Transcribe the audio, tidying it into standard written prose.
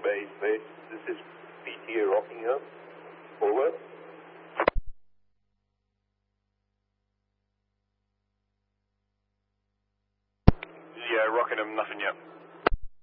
Base. This is PTA Rockingham. Over. Yeah, Rockingham, nothing yet.